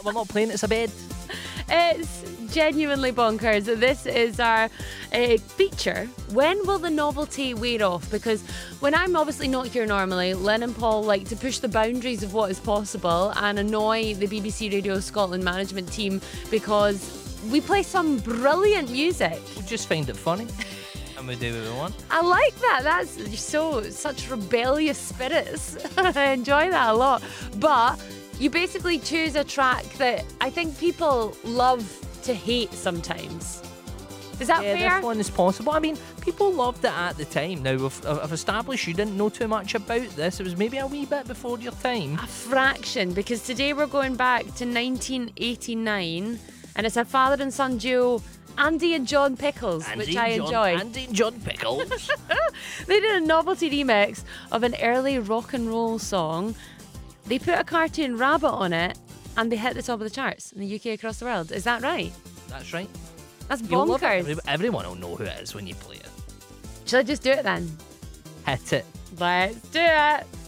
we're not playing It's a Bed. It's genuinely bonkers. This is our feature. When will the novelty wear off? Because when I'm obviously not here normally, Lynn and Paul like to push the boundaries of what is possible and annoy the BBC Radio Scotland management team because we play some brilliant music. We just find it funny. And we do what we want. I like that. That's such rebellious spirits. I enjoy that a lot. But you basically choose a track that I think people love to hate sometimes. Is that fair? This one is possible. I mean, people loved it at the time. Now, I've established you didn't know too much about this. It was maybe a wee bit before your time. A fraction, because today we're going back to 1989 and it's a father and son duo, Andy and John Pickles, which I enjoy. Andy and John Pickles. They did a novelty remix of an early rock and roll song. They put a cartoon rabbit on it and they hit the top of the charts in the UK across the world. Is that right? That's right. That's You'll love it. bonkers. Everyone will know who it is when you play it. Shall I just do it then? Hit it. Let's do it.